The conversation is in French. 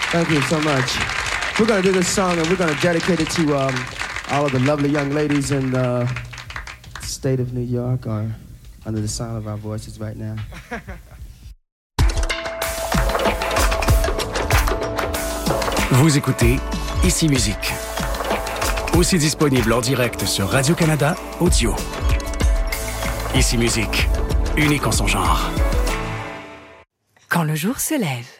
Thank you so much. We're going to do this song and we're going to dedicate it to all of the lovely young ladies in the state of New York or under the sound of our voices right now. Vous écoutez Ici Musique. Aussi disponible en direct sur Radio-Canada Audio. Ici Musique, unique en son genre. Quand le jour se lève.